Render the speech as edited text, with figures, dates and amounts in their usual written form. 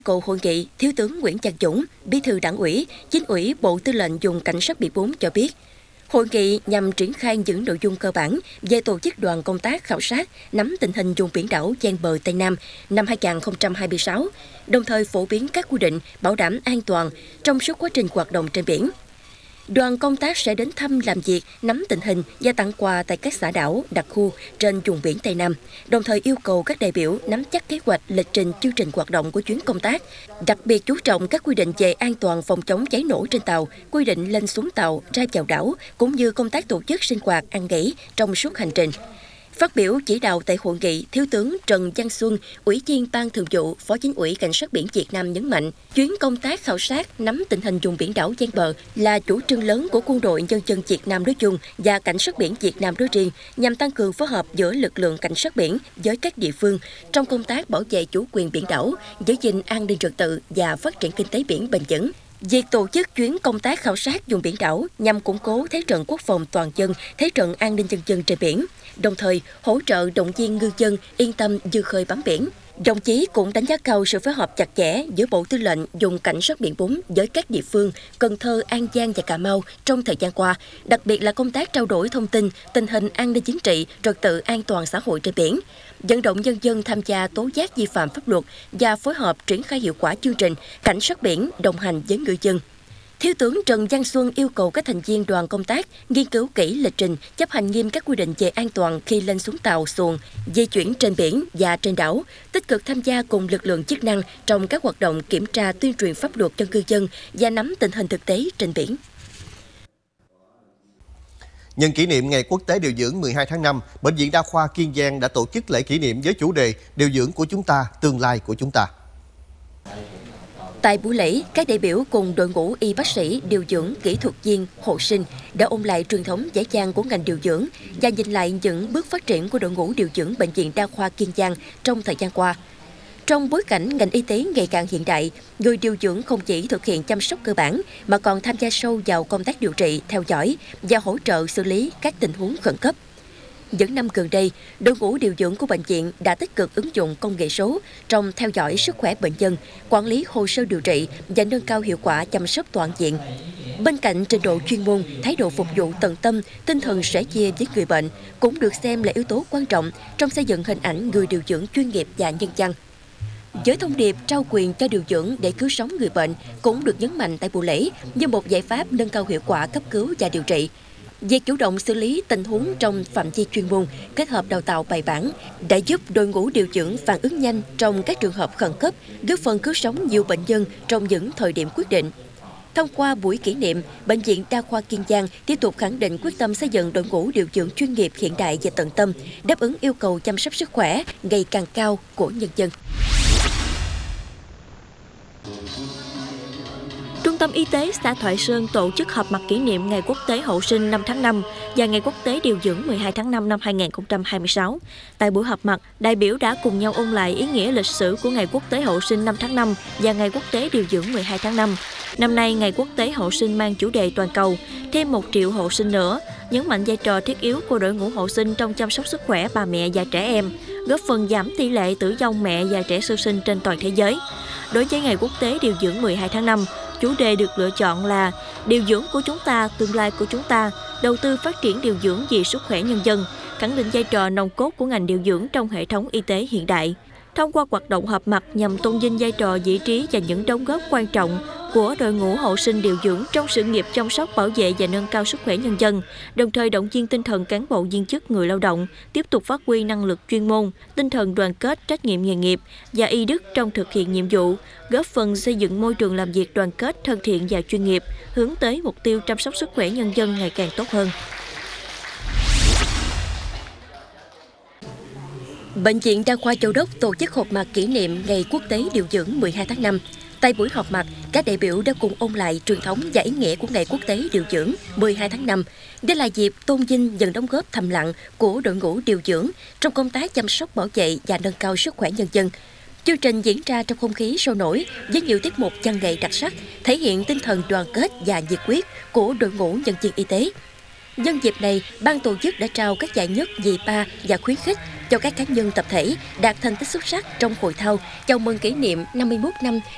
Cầu hội nghị, Thiếu tướng Nguyễn Văn Dũng, Bí thư Đảng ủy, Chính ủy Bộ Tư lệnh Vùng Cảnh sát biển 4 cho biết, hội nghị nhằm triển khai những nội dung cơ bản về tổ chức đoàn công tác khảo sát, nắm tình hình vùng biển đảo ven bờ Tây Nam năm 2026, đồng thời phổ biến các quy định bảo đảm an toàn trong suốt quá trình hoạt động trên biển. Đoàn công tác sẽ đến thăm làm việc, nắm tình hình và tặng quà tại các xã đảo, đặc khu trên vùng biển Tây Nam, đồng thời yêu cầu các đại biểu nắm chắc kế hoạch, lịch trình, chương trình hoạt động của chuyến công tác, đặc biệt chú trọng các quy định về an toàn phòng chống cháy nổ trên tàu, quy định lên xuống tàu, ra vào đảo, cũng như công tác tổ chức sinh hoạt, ăn nghỉ trong suốt hành trình. Phát biểu chỉ đạo tại hội nghị, Thiếu tướng Trần Văn Xuân, Ủy viên Ban Thường vụ, Phó Chính ủy Cảnh sát biển Việt Nam nhấn mạnh, chuyến công tác khảo sát nắm tình hình vùng biển đảo ven bờ là chủ trương lớn của Quân đội Nhân dân Việt Nam nói chung và Cảnh sát biển Việt Nam nói riêng, nhằm tăng cường phối hợp giữa lực lượng cảnh sát biển với các địa phương trong công tác bảo vệ chủ quyền biển đảo, giữ gìn an ninh trật tự và phát triển kinh tế biển bền vững. Việc tổ chức chuyến công tác khảo sát vùng biển đảo nhằm củng cố thế trận quốc phòng toàn dân, thế trận an ninh nhân dân trên biển, đồng thời hỗ trợ động viên ngư dân yên tâm vươn khơi bám biển. Đồng chí cũng đánh giá cao sự phối hợp chặt chẽ giữa Bộ Tư lệnh Vùng Cảnh sát biển 4 với các địa phương Cần Thơ, An Giang và Cà Mau trong thời gian qua, đặc biệt là công tác trao đổi thông tin, tình hình an ninh chính trị, trật tự an toàn xã hội trên biển, vận động nhân dân tham gia tố giác vi phạm pháp luật và phối hợp triển khai hiệu quả chương trình Cảnh sát biển đồng hành với ngư dân. Thiếu tướng Trần Văn Xuân yêu cầu các thành viên đoàn công tác nghiên cứu kỹ lịch trình, chấp hành nghiêm các quy định về an toàn khi lên xuống tàu, xuồng, di chuyển trên biển và trên đảo, tích cực tham gia cùng lực lượng chức năng trong các hoạt động kiểm tra tuyên truyền pháp luật cho ngư dân và nắm tình hình thực tế trên biển. Nhân kỷ niệm Ngày Quốc tế Điều dưỡng 12 tháng 5, Bệnh viện Đa khoa Kiên Giang đã tổ chức lễ kỷ niệm với chủ đề Điều dưỡng của chúng ta, tương lai của chúng ta. Tại buổi lễ, các đại biểu cùng đội ngũ y bác sĩ, điều dưỡng, kỹ thuật viên, hộ sinh đã ôn lại truyền thống vẻ vang của ngành điều dưỡng và nhìn lại những bước phát triển của đội ngũ điều dưỡng Bệnh viện Đa khoa Kiên Giang trong thời gian qua. Trong bối cảnh ngành y tế ngày càng hiện đại, người điều dưỡng không chỉ thực hiện chăm sóc cơ bản mà còn tham gia sâu vào công tác điều trị, theo dõi và hỗ trợ xử lý các tình huống khẩn cấp. Những năm gần đây, đội ngũ điều dưỡng của bệnh viện đã tích cực ứng dụng công nghệ số trong theo dõi sức khỏe bệnh nhân, quản lý hồ sơ điều trị và nâng cao hiệu quả chăm sóc toàn diện. Bên cạnh trình độ chuyên môn, thái độ phục vụ tận tâm, tinh thần sẻ chia với người bệnh cũng được xem là yếu tố quan trọng trong xây dựng hình ảnh người điều dưỡng chuyên nghiệp và nhân văn. Với thông điệp trao quyền cho điều dưỡng để cứu sống người bệnh cũng được nhấn mạnh tại buổi lễ như một giải pháp nâng cao hiệu quả cấp cứu và điều trị. Việc chủ động xử lý tình huống trong phạm vi chuyên môn kết hợp đào tạo bài bản đã giúp đội ngũ điều dưỡng phản ứng nhanh trong các trường hợp khẩn cấp, góp phần cứu sống nhiều bệnh nhân trong những thời điểm quyết định. Thông qua buổi kỷ niệm, Bệnh viện Đa khoa Kiên Giang tiếp tục khẳng định quyết tâm xây dựng đội ngũ điều dưỡng chuyên nghiệp hiện đại và tận tâm, đáp ứng yêu cầu chăm sóc sức khỏe ngày càng cao của nhân dân. Trung tâm Y tế xã Thoại Sơn tổ chức họp mặt kỷ niệm Ngày Quốc tế Hậu sinh 5 tháng 5 và Ngày Quốc tế Điều dưỡng 12 tháng 5 năm 2026. Tại buổi họp mặt, đại biểu đã cùng nhau ôn lại ý nghĩa lịch sử của Ngày Quốc tế Hậu sinh 5 tháng 5 và Ngày Quốc tế Điều dưỡng 12 tháng 5. Năm nay, Ngày Quốc tế Hậu sinh mang chủ đề toàn cầu, thêm 1 triệu hậu sinh nữa, nhấn mạnh vai trò thiết yếu của đội ngũ hậu sinh trong chăm sóc sức khỏe bà mẹ và trẻ em, góp phần giảm tỷ lệ tử vong mẹ và trẻ sơ sinh trên toàn thế giới. Đối với Ngày Quốc tế Điều dưỡng 12 tháng 5, chủ đề được lựa chọn là Điều dưỡng của chúng ta, tương lai của chúng ta, đầu tư phát triển điều dưỡng vì sức khỏe nhân dân, khẳng định vai trò nòng cốt của ngành điều dưỡng trong hệ thống y tế hiện đại. Thông qua hoạt động họp mặt nhằm tôn vinh vai trò, vị trí và những đóng góp quan trọng của đội ngũ hậu sinh điều dưỡng trong sự nghiệp chăm sóc, bảo vệ và nâng cao sức khỏe nhân dân, đồng thời động viên tinh thần cán bộ viên chức, người lao động tiếp tục phát huy năng lực chuyên môn, tinh thần đoàn kết, trách nhiệm nghề nghiệp và y đức trong thực hiện nhiệm vụ, góp phần xây dựng môi trường làm việc đoàn kết, thân thiện và chuyên nghiệp, hướng tới mục tiêu chăm sóc sức khỏe nhân dân ngày càng tốt hơn. Bệnh viện Đa khoa Châu Đốc tổ chức họp mặt kỷ niệm Ngày Quốc tế Điều dưỡng 12 tháng 5. Tại buổi họp mặt, các đại biểu đã cùng ôn lại truyền thống và ý nghĩa của Ngày Quốc tế Điều dưỡng 12 tháng 5. Đây là dịp tôn vinh những đóng góp thầm lặng của đội ngũ điều dưỡng trong công tác chăm sóc, bảo vệ và nâng cao sức khỏe nhân dân. Chương trình diễn ra trong không khí sôi nổi với nhiều tiết mục văn nghệ đặc sắc, thể hiện tinh thần đoàn kết và nhiệt huyết của đội ngũ nhân viên y tế. Nhân dịp này, ban tổ chức đã trao các giải nhất, nhì ba và khuyến khích cho các cá nhân tập thể đạt thành tích xuất sắc trong hội thao chào mừng kỷ niệm 51 năm